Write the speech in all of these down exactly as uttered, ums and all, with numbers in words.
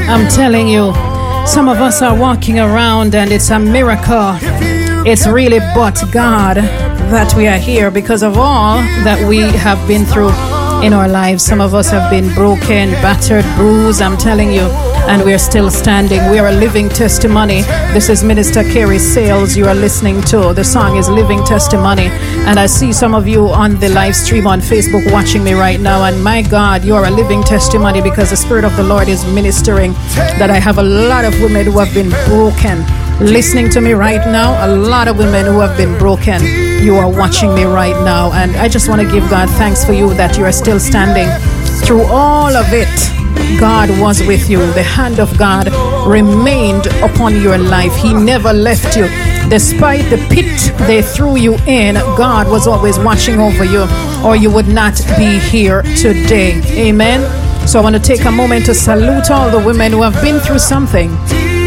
I'm telling you, some of us are walking around and it's a miracle. It's really but God that we are here because of all that we have been through in our lives. Some of us have been broken, battered, bruised, I'm telling you, and we're still standing. We are a living testimony. This is Minister Carey Sales you are listening to. The song is Living Testimony. And I see some of you on the live stream on Facebook watching me right now. And my God, you are a living testimony because the Spirit of the Lord is ministering that I have a lot of women who have been broken listening to me right now. A lot of women who have been broken. You are watching me right now. And I just want to give God thanks for you that you are still standing through all of it. God was with you. The hand of God remained upon your life. He never left you. Despite the pit they threw you in, God was always watching over you, or you would not be here today. Amen. So I want to take a moment to salute all the women who have been through something.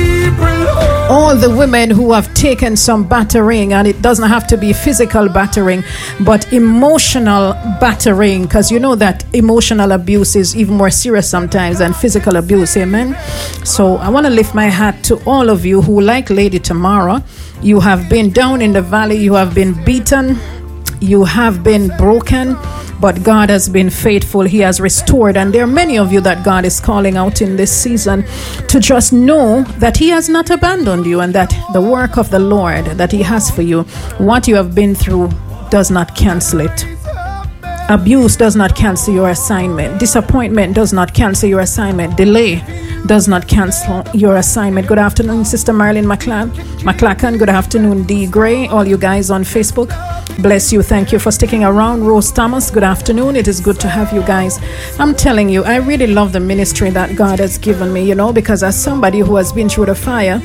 All the women who have taken some battering, and it doesn't have to be physical battering, but emotional battering, because you know that emotional abuse is even more serious sometimes than physical abuse. Amen. So I want to lift my hat to all of you who, like Lady Tamara, you have been down in the valley, you have been beaten, you have been broken, but God has been faithful. He has restored. And there are many of you that God is calling out in this season to just know that He has not abandoned you, and that the work of the Lord that He has for you, what you have been through, does not cancel it. Abuse does not cancel your assignment. Disappointment does not cancel your assignment. Delay does not cancel your assignment. Good afternoon, Sister Marilyn McClan, McClacken. Good afternoon, D. Gray. All you guys on Facebook, bless you. Thank you for sticking around. Rose Thomas, good afternoon. It is good to have you guys. I'm telling you, I really love the ministry that God has given me, you know, because as somebody who has been through the fire,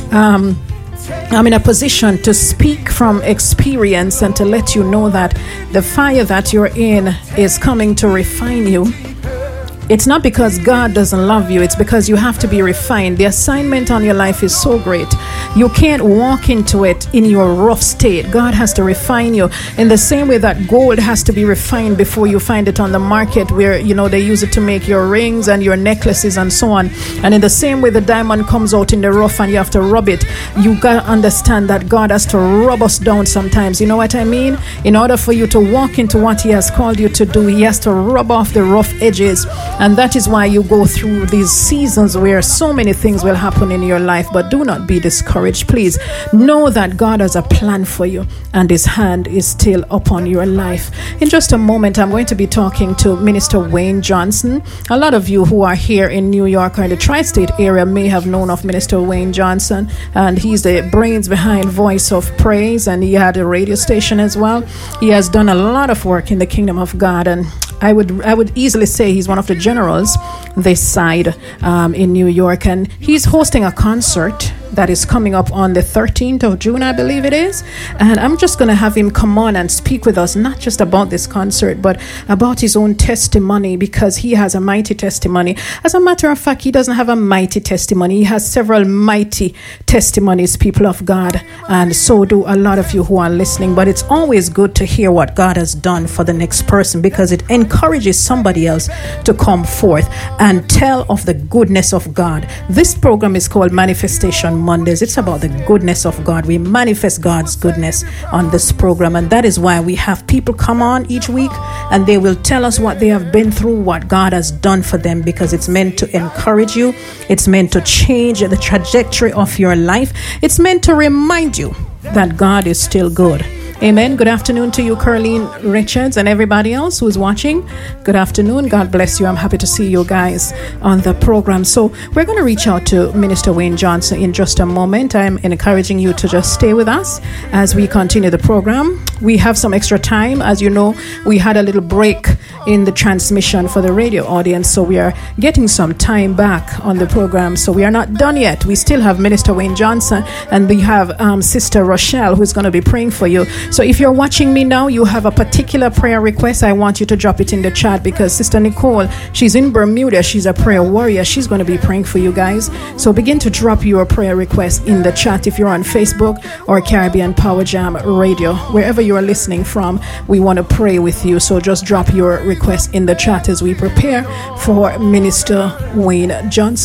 um, I'm in a position to speak from experience and to let you know that the fire that you're in is coming to refine you. It's not because God doesn't love you. It's because you have to be refined. The assignment on your life is so great. You can't walk into it in your rough state. God has to refine you in the same way that gold has to be refined before you find it on the market, where, you know, they use it to make your rings and your necklaces and so on. And in the same way the diamond comes out in the rough and you have to rub it, you got to understand that God has to rub us down sometimes. You know what I mean? In order for you to walk into what He has called you to do, He has to rub off the rough edges. And that is why you go through these seasons where so many things will happen in your life. But do not be discouraged. Please know that God has a plan for you and His hand is still upon your life. In just a moment, I'm going to be talking to Minister Wayne Johnson. A lot of you who are here in New York or in the tri-state area may have known of Minister Wayne Johnson, and he's the brains behind Voice of Praise, and he had a radio station as well. He has done a lot of work in the kingdom of God, and I would I would easily say he's one of the generals this side um, in New York, and he's hosting a concert that is coming up on the thirteenth of June, I believe it is. And I'm just going to have him come on and speak with us, not just about this concert, but about his own testimony, because he has a mighty testimony. As a matter of fact, he doesn't have a mighty testimony. He has several mighty testimonies, people of God, and so do a lot of you who are listening. But it's always good to hear what God has done for the next person, because it encourages somebody else to come forth and tell of the goodness of God. This program is called Manifestation Mondays. It's about the goodness of God. We manifest God's goodness on this program, and that is why we have people come on each week and they will tell us what they have been through, what God has done for them, because it's meant to encourage you. It's meant to change the trajectory of your life. It's meant to remind you that God is still good. Amen. Good afternoon to you, Carleen Richards, and everybody else who's watching. Good afternoon. God bless you. I'm happy to see you guys on the program. So we're going to reach out to Minister Wayne Johnson in just a moment. I'm encouraging you to just stay with us as we continue the program. We have some extra time. As you know, we had a little break in the transmission for the radio audience, so we are getting some time back on the program. So we are not done yet. We still have Minister Wayne Johnson, and we have um, Sister Rochelle, who's going to be praying for you. So if you're watching me now, you have a particular prayer request, I want you to drop it in the chat, because Sister Nicole, she's in Bermuda. She's a prayer warrior. She's going to be praying for you guys. So begin to drop your prayer request in the chat if you're on Facebook or Caribbean Power Jam Radio. Wherever you are listening from, we want to pray with you. So just drop your request in the chat as we prepare for Minister Wayne Johnson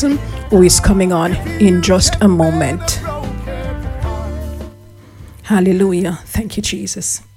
who is coming on in just a moment. Hallelujah. Thank you, Jesus.